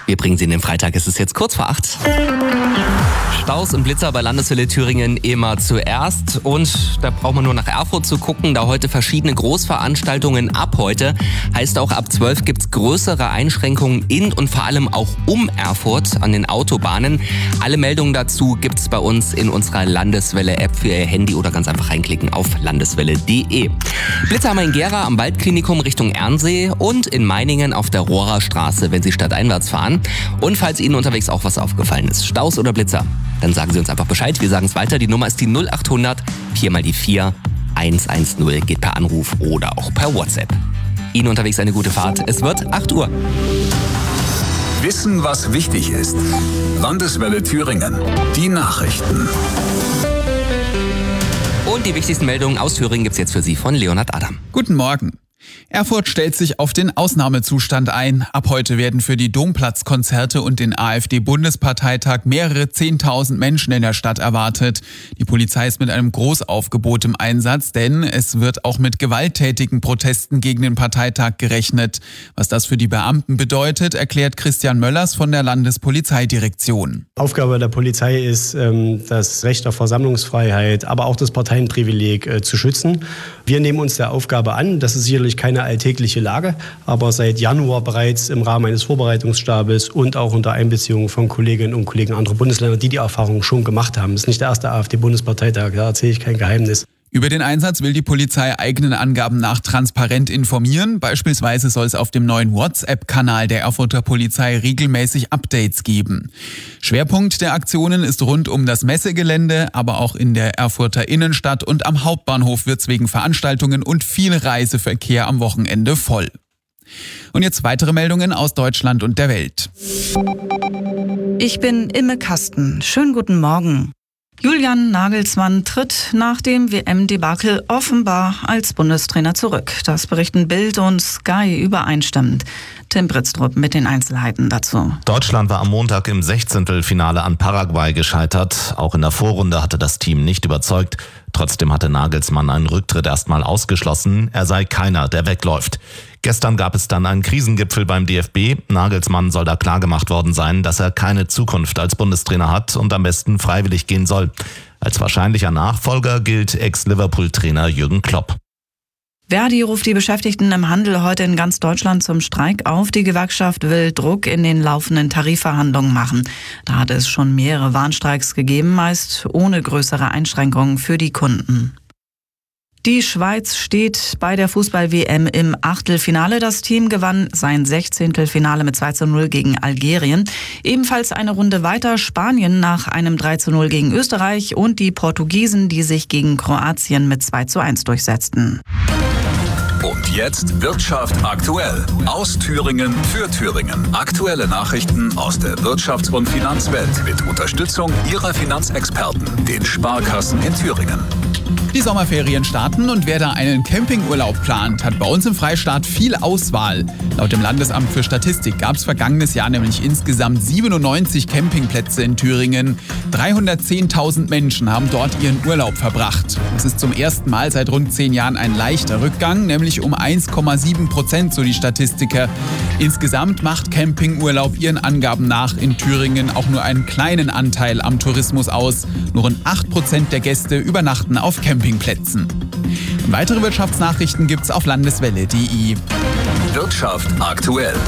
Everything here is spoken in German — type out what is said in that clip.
Wir bringen Sie in den Freitag, es ist jetzt kurz vor 8. Staus und Blitzer bei Landeswelle Thüringen immer zuerst. Und da braucht man nur nach Erfurt zu gucken, da heute verschiedene Großveranstaltungen ab heute. Heißt auch ab 12 gibt's größere Einschränkungen in und vor allem auch um Erfurt an den Autobahnen. Alle Meldungen dazu gibt's bei uns in unserer Landeswelle-App für Ihr Handy oder ganz einfach reinklicken auf landeswelle.de. Blitzer haben wir in Gera am Waldklinikum Richtung Ernsee und in Meiningen auf der Rohrer Straße, wenn Sie stadteinwärts fahren. Und falls Ihnen unterwegs auch was aufgefallen ist, Staus oder Blitzer, dann sagen Sie uns einfach Bescheid. Wir sagen es weiter. Die Nummer ist die 0800 4 mal die 4 110. Geht per Anruf oder auch per WhatsApp. Ihnen unterwegs eine gute Fahrt. Es wird 8 Uhr. Wissen, was wichtig ist. Landeswelle Thüringen. Die Nachrichten. Und die wichtigsten Meldungen aus Thüringen gibt's jetzt für Sie von Leonhard Adam. Guten Morgen. Erfurt stellt sich auf den Ausnahmezustand ein. Ab heute werden für die Domplatzkonzerte und den AfD-Bundesparteitag mehrere 10.000 Menschen in der Stadt erwartet. Die Polizei ist mit einem Großaufgebot im Einsatz, denn es wird auch mit gewalttätigen Protesten gegen den Parteitag gerechnet. Was das für die Beamten bedeutet, erklärt Christian Möllers von der Landespolizeidirektion. Aufgabe der Polizei ist, das Recht auf Versammlungsfreiheit, aber auch das Parteienprivileg zu schützen. Wir nehmen uns der Aufgabe an. Das ist sicherlich keine alltägliche Lage, aber seit Januar bereits im Rahmen eines Vorbereitungsstabes und auch unter Einbeziehung von Kolleginnen und Kollegen anderer Bundesländer, die Erfahrung schon gemacht haben. Das ist nicht der erste AfD-Bundesparteitag, da erzähle ich kein Geheimnis. Über den Einsatz will die Polizei eigenen Angaben nach transparent informieren. Beispielsweise soll es auf dem neuen WhatsApp-Kanal der Erfurter Polizei regelmäßig Updates geben. Schwerpunkt der Aktionen ist rund um das Messegelände, aber auch in der Erfurter Innenstadt und am Hauptbahnhof wird's wegen Veranstaltungen und viel Reiseverkehr am Wochenende voll. Und jetzt weitere Meldungen aus Deutschland und der Welt. Ich bin Imme Kasten. Schönen guten Morgen. Julian Nagelsmann tritt nach dem WM-Debakel offenbar als Bundestrainer zurück. Das berichten Bild und Sky übereinstimmend. Tim Britztrup mit den Einzelheiten dazu. Deutschland war am Montag im 16. Finale an Paraguay gescheitert. Auch in der Vorrunde hatte das Team nicht überzeugt. Trotzdem hatte Nagelsmann einen Rücktritt erstmal ausgeschlossen. Er sei keiner, der wegläuft. Gestern gab es dann einen Krisengipfel beim DFB. Nagelsmann soll da klargemacht worden sein, dass er keine Zukunft als Bundestrainer hat und am besten freiwillig gehen soll. Als wahrscheinlicher Nachfolger gilt Ex-Liverpool-Trainer Jürgen Klopp. Verdi ruft die Beschäftigten im Handel heute in ganz Deutschland zum Streik auf. Die Gewerkschaft will Druck in den laufenden Tarifverhandlungen machen. Da hat es schon mehrere Warnstreiks gegeben, meist ohne größere Einschränkungen für die Kunden. Die Schweiz steht bei der Fußball-WM im Achtelfinale. Das Team gewann sein 16. Finale mit 2:0 gegen Algerien. Ebenfalls eine Runde weiter Spanien nach einem 3:0 gegen Österreich und die Portugiesen, die sich gegen Kroatien mit 2:1 durchsetzten. Und jetzt Wirtschaft aktuell. Aus Thüringen für Thüringen. Aktuelle Nachrichten aus der Wirtschafts- und Finanzwelt mit Unterstützung Ihrer Finanzexperten, den Sparkassen in Thüringen. Die Sommerferien starten und wer da einen Campingurlaub plant, hat bei uns im Freistaat viel Auswahl. Laut dem Landesamt für Statistik gab es vergangenes Jahr nämlich insgesamt 97 Campingplätze in Thüringen. 310.000 Menschen haben dort ihren Urlaub verbracht. Das ist zum ersten Mal seit rund 10 Jahren ein leichter Rückgang, nämlich um 1,7%, so die Statistiker. Insgesamt macht Campingurlaub ihren Angaben nach in Thüringen auch nur einen kleinen Anteil am Tourismus aus. Nur rund 8% der Gäste übernachten auf Campingplätzen. Weitere Wirtschaftsnachrichten gibt's auf landeswelle.de. Wirtschaft aktuell.